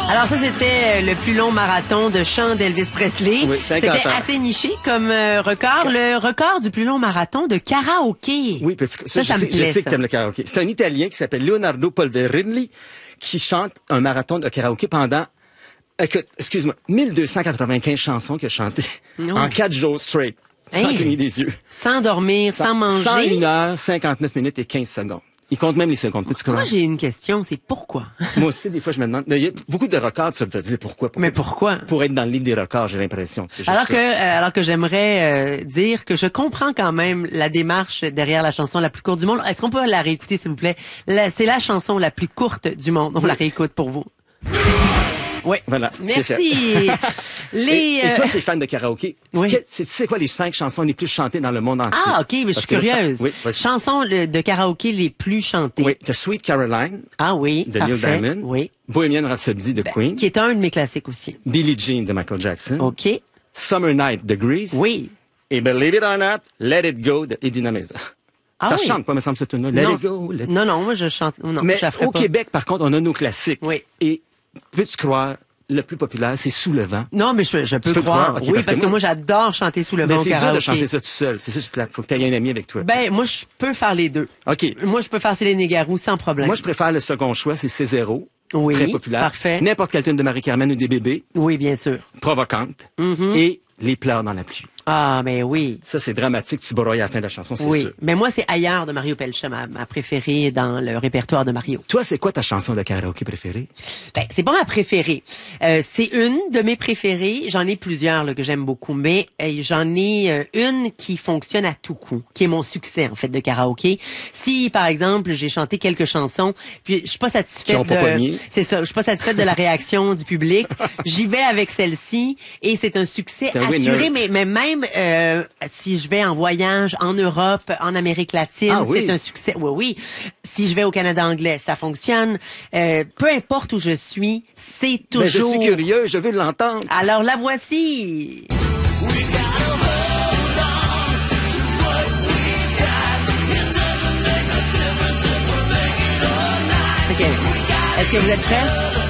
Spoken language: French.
Alors ça, c'était le plus long marathon de chant d'Elvis Presley. Oui, 50 C'était heures. assez niché comme record. Le record du plus long marathon de karaoké. Oui, parce que ça me je plaît, sais que ça. t'aimes le karaoké. C'est un Italien qui s'appelle Leonardo Polverini qui chante un marathon de karaoké pendant, excuse-moi, 1295 chansons qu'il a chantées en 4 jours straight, sans Hey. cligner des yeux. Sans dormir, sans manger. 101 heures, 59 minutes et 15 secondes. Il compte même les secondes. Peux-tu Moi, croire? j'ai une question, c'est pourquoi? Moi aussi, des fois, je me demande. Il y a beaucoup de records, tu te dis pourquoi? Mais pourquoi? Pour être dans le livre des records, j'ai l'impression. C'est juste Alors ça. alors que j'aimerais dire que je comprends quand même la démarche derrière la chanson la plus courte du monde. Est-ce qu'on peut la réécouter, s'il vous plaît? C'est la chanson la plus courte du monde. On la réécoute pour vous. Oui. Voilà, c'est fait. Merci. Et toi qui es fan de karaoké, Oui. tu sais quoi les 5 chansons les plus chantées dans le monde entier? Ah, OK, mais je suis Parce que là, curieuse. oui, vas-y. Chansons de karaoké les plus chantées. Oui, The Sweet Caroline Ah oui, de Neil parfait. Diamond, Oui. Bohemian Rhapsody de Queen, Qui est un de mes classiques aussi. Billie Jean de Michael Jackson, OK. Summer Night de Grease, Oui. et Believe It or Not, Let It Go de Eddie Meza. Ah Ça oui. chante pas, me semble, ce tune-là. Let Non, It Go, let... non, moi je chante. Non, Mais je la ferai au pas. Québec, par contre, on a nos classiques. Oui. Et peux-tu croire, le plus populaire, c'est Sous le vent. Non, mais je peux peux croire. croire? Ok, Oui, parce que moi j'adore chanter sous le Mais vent au c'est dur karaoké. de chanter ça tout seul. C'est ça, c'est plate. Faut que tu aies un ami avec toi. Ben, moi je peux faire les deux. OK. Moi je peux faire Céline Garou sans problème. Moi, je préfère le second choix, c'est C0. Oui, Très populaire. parfait. N'importe quelle tune de Marie-Carmen ou des bébés. Oui, bien sûr. Provocante. Et Les pleurs dans la pluie. Ah, mais oui. Ça, c'est dramatique. Tu broyes à la fin de la chanson, c'est Oui. sûr. Mais moi, c'est Ailleurs de Mario Pelchat, ma préférée dans le répertoire de Mario. Toi, c'est quoi ta chanson de karaoké préférée? Ben, c'est pas ma préférée. C'est une de mes préférées. J'en ai plusieurs là, que j'aime beaucoup, mais j'en ai une qui fonctionne à tout coup, qui est mon succès en fait de karaoké. Si par exemple j'ai chanté quelques chansons, puis je suis pas satisfaite Qui ont pas pogné. c'est ça, je suis pas satisfaite de la réaction du public, j'y vais avec celle-ci et c'est un succès C'est un assuré. winner. Mais même si je vais en voyage en Europe, en Amérique latine, Ah oui. c'est un succès. Oui, oui. Si je vais au Canada anglais, ça fonctionne. Peu importe où je suis, c'est Ben, je toujours... suis curieux, je veux l'entendre. Alors la voici. OK. Est-ce que vous êtes prêts?